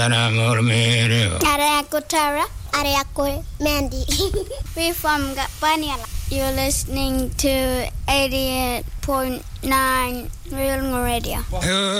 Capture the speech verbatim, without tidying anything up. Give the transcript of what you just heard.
Are ako Tara. Are ako Mandy. We're from Gapaniala. You're listening to eighty-eight point nine Real Radio.